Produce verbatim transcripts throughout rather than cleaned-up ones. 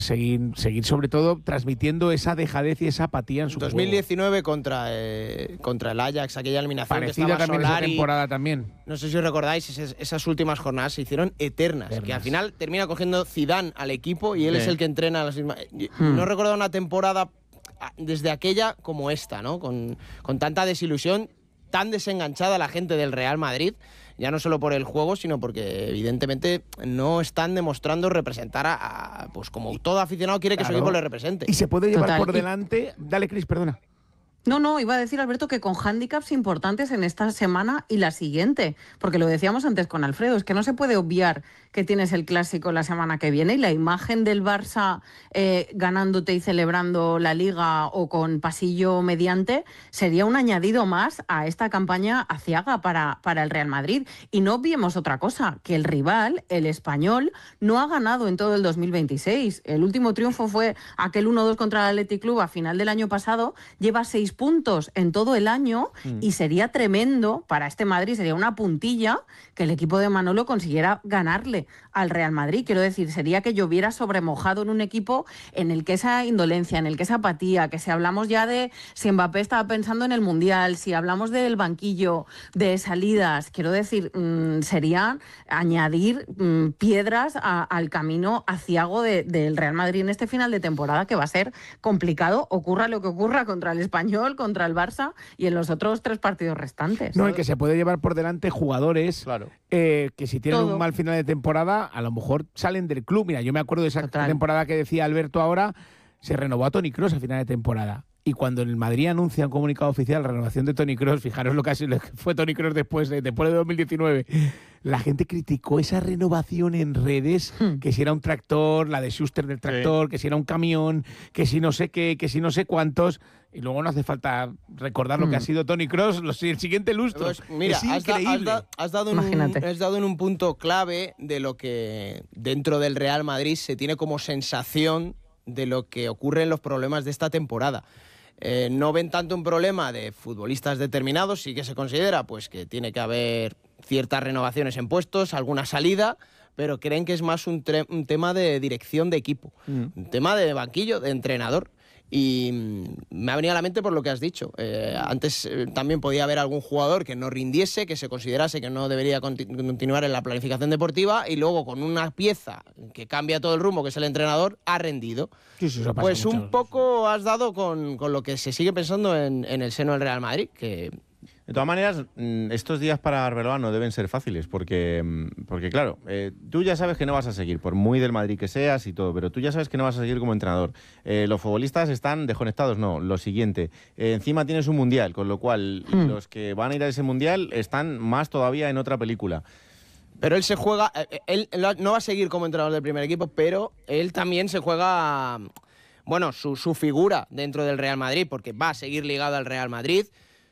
Seguir, seguir sobre todo transmitiendo esa dejadez y esa apatía en su dos mil diecinueve juego. contra, eh, contra el Ajax, aquella eliminación Parecida que estaba también Solari, esa temporada también. No sé si os recordáis, esas, esas últimas jornadas se hicieron eternas, eternas, que al final termina cogiendo Zidane al equipo y él sí. es el que entrena a las mismas. Hmm. No recuerdo una temporada desde aquella como esta, ¿no? Con, con tanta desilusión, tan desenganchada la gente del Real Madrid, ya no solo por el juego, sino porque evidentemente no están demostrando representar a, a pues como todo aficionado quiere que claro. su equipo le represente. Y se puede llevar Total. por delante. Dale, Cris, perdona. No, no, iba a decir, Alberto, que con hándicaps importantes en esta semana y la siguiente, porque lo decíamos antes con Alfredo, es que no se puede obviar que tienes el Clásico la semana que viene y la imagen del Barça eh, ganándote y celebrando la Liga o con pasillo mediante sería un añadido más a esta campaña aciaga para, para el Real Madrid. Y no obviemos otra cosa, que el rival, el Español, no ha ganado en todo el dos mil veintiséis. El último triunfo fue aquel uno dos contra el Athletic Club a final del año pasado, lleva seis puntos en todo el año mm. y sería tremendo para este Madrid, sería una puntilla que el equipo de Manolo consiguiera ganarle al Real Madrid. Quiero decir, sería que lloviera sobremojado en un equipo en el que esa indolencia, en el que esa apatía, que si hablamos ya de si Mbappé estaba pensando en el Mundial, si hablamos del banquillo, de salidas, quiero decir, mmm, sería añadir mmm, piedras a, al camino aciago de, del Real Madrid en este final de temporada, que va a ser complicado, ocurra lo que ocurra contra el Español, contra el Barça y en los otros tres partidos restantes. No, y que se puede llevar por delante jugadores claro. eh, que si tienen Todo. un mal final de temporada, a lo mejor salen del club. Mira, yo me acuerdo de esa Total. temporada que decía Alberto ahora, se renovó a Toni Kroos a final de temporada. Y cuando en el Madrid anuncia un comunicado oficial la renovación de Toni Kroos, fijaros lo que fue Toni Kroos después de, después de dos mil diecinueve, la gente criticó esa renovación en redes, hmm. que si era un tractor, la de Schuster del tractor, sí. que si era un camión, que si no sé qué, que si no sé cuántos. Y luego no hace falta recordar lo que ha sido Toni Kroos el siguiente lustro. Pues mira, es has, increíble. Da, has, da, has, dado en un, has dado en un punto clave de lo que dentro del Real Madrid se tiene como sensación de lo que ocurre en los problemas de esta temporada. Eh, no ven tanto un problema de futbolistas determinados, sí que se considera pues que tiene que haber ciertas renovaciones en puestos, alguna salida, pero creen que es más un, un tema de dirección de equipo, mm. un tema de banquillo, de entrenador. Y me ha venido a la mente por lo que has dicho. Eh, antes eh, también podía haber algún jugador que no rindiese, que se considerase que no debería continu- continuar en la planificación deportiva y luego con una pieza que cambia todo el rumbo, que es el entrenador, ha rendido. Sí, sí, eso pasa pues mucho. Un poco has dado con, con lo que se sigue pensando en, en el seno del Real Madrid, que... De todas maneras, estos días para Arbeloa no deben ser fáciles, porque, porque claro, eh, tú ya sabes que no vas a seguir, por muy del Madrid que seas y todo, pero tú ya sabes que no vas a seguir como entrenador. Eh, los futbolistas están desconectados, no, lo siguiente. Eh, encima tienes un mundial, con lo cual hmm. los que van a ir a ese mundial están más todavía en otra película. Pero él se juega, él, él no va a seguir como entrenador del primer equipo, pero él también se juega, bueno, su, su figura dentro del Real Madrid, porque va a seguir ligado al Real Madrid.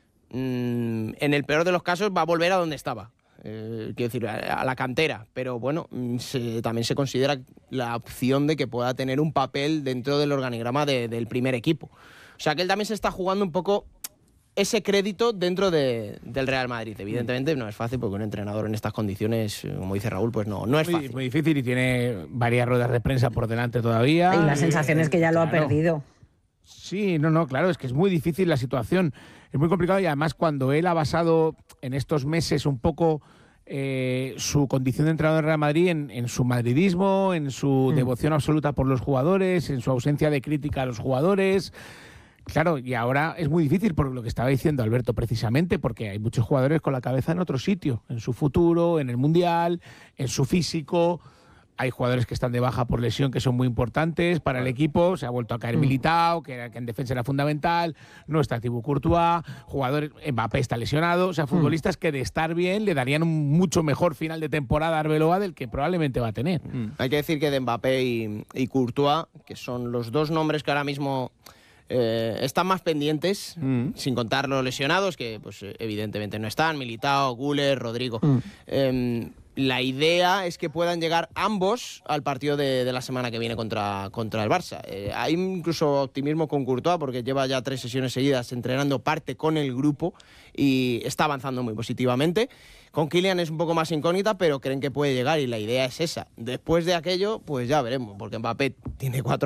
En el peor de los casos va a volver a donde estaba, eh, quiero decir, a, a la cantera, pero bueno, se, también se considera la opción de que pueda tener un papel dentro del organigrama de, del primer equipo. O sea que él también se está jugando un poco ese crédito dentro de, del Real Madrid. Evidentemente no es fácil porque un entrenador en estas condiciones, como dice Raúl, pues no, no es fácil. Muy, muy difícil y tiene varias ruedas de prensa por delante todavía. Y la sensación es que ya lo ha perdido. Sí, no, no, claro, es que es muy difícil la situación, es muy complicado y además cuando él ha basado en estos meses un poco eh, su condición de entrenador del Real Madrid en, en su madridismo, en su mm. devoción absoluta por los jugadores, en su ausencia de crítica a los jugadores. Claro, y ahora es muy difícil por lo que estaba diciendo Alberto precisamente, porque hay muchos jugadores con la cabeza en otro sitio, en su futuro, en el Mundial, en su físico. Hay jugadores que están de baja por lesión que son muy importantes para el equipo. Se ha vuelto a caer mm. Militao, que, que en defensa era fundamental. No está Thibaut Courtois. Jugadores, Mbappé está lesionado. O sea, futbolistas mm. que de estar bien le darían un mucho mejor final de temporada a Arbeloa del que probablemente va a tener. Mm. Hay que decir que de Mbappé y, y Courtois, que son los dos nombres que ahora mismo eh, están más pendientes, mm. sin contar los lesionados, que pues evidentemente no están, Militao, Güler, Rodrigo. Mm. Eh, La idea es que puedan llegar ambos al partido de, de la semana que viene contra, contra el Barça. Eh, hay incluso optimismo con Courtois porque lleva ya tres sesiones seguidas entrenando parte con el grupo y está avanzando muy positivamente. Con Kylian es un poco más incógnita, pero creen que puede llegar y la idea es esa. Después de aquello, pues ya veremos, porque Mbappé tiene cuatro